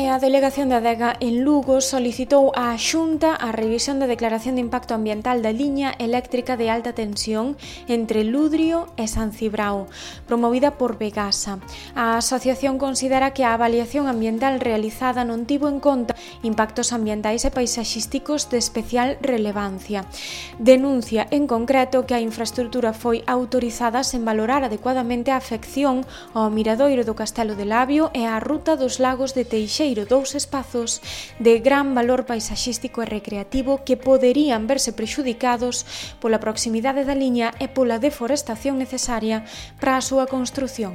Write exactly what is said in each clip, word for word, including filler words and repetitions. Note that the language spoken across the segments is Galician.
E a Delegación de Adega en Lugo solicitou á Xunta a revisión da declaración de impacto ambiental da liña eléctrica de alta tensión entre Ludrio e San Cibrao, promovida por Vegasa. A asociación considera que a avaliación ambiental realizada non tivo en conta impactos ambientais e paisaxísticos de especial relevancia. Denuncia en concreto que a infraestrutura foi autorizada sen valorar adecuadamente a afección ao miradoiro do Castelo de Labio e á ruta dos lagos de Teixeiro, dous espazos de gran valor paisaxístico e recreativo que poderían verse prexudicados pola proximidade da liña e pola deforestación necesaria para a súa construción.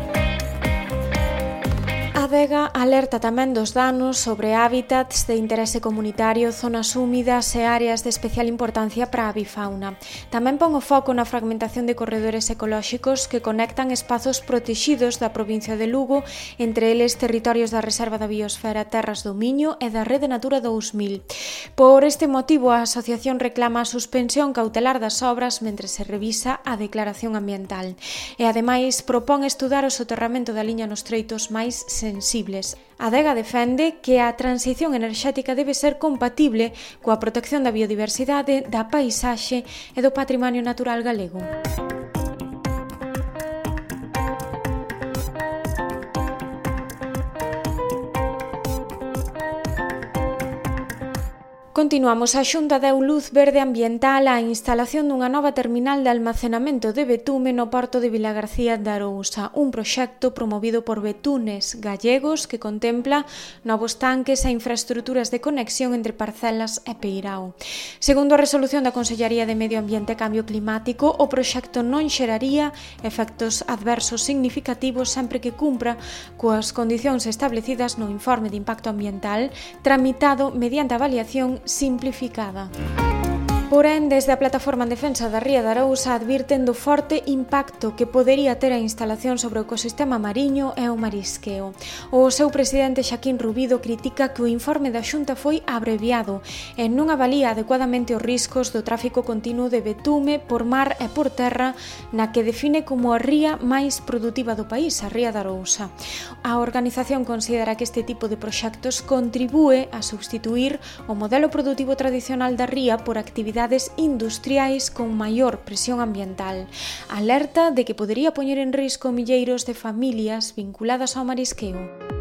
A Adega alerta tamén dos danos sobre hábitats de interese comunitario, zonas húmidas e áreas de especial importancia para a avifauna. Tamén pon o foco na fragmentación de corredores ecolóxicos que conectan espazos protexidos da provincia de Lugo, entre eles territorios da Reserva da Biosfera Terras do Miño e da Rede Natura dous mil. Por este motivo, a asociación reclama a suspensión cautelar das obras mentre se revisa a declaración ambiental e, ademais, propón estudar o soterramento da liña nos treitos máis sensibles. A Adega defende que a transición enerxética debe ser compatible coa protección da biodiversidade, da paisaxe e do patrimonio natural galego. Continuamos. A Xunta deu luz verde ambiental á instalación dunha nova terminal de almacenamento de betume no porto de Vilagarcía de Arousa, un proxecto promovido por Betunes Gallegos que contempla novos tanques e infraestruturas de conexión entre Parcelas e Peirao. Segundo a resolución da Consellaría de Medio Ambiente e Cambio Climático, o proxecto non xeraría efectos adversos significativos sempre que cumpra coas condicións establecidas no informe de impacto ambiental tramitado mediante avaliación simplificada. Porén, desde a Plataforma en Defensa da Ría de Arousa advirten do forte impacto que podería ter a instalación sobre o ecosistema mariño e o marisqueo. O seu presidente Xaquín Rubido critica que o informe da Xunta foi abreviado e non avalía adecuadamente os riscos do tráfico continuo de betume por mar e por terra na que define como a ría máis produtiva do país, a Ría de Arousa. A organización considera que este tipo de proxectos contribúe a substituir o modelo produtivo tradicional da ría por actividades industriais con maior presión ambiental. Alerta de que podería poñer en risco milleiros de familias vinculadas ao marisqueo.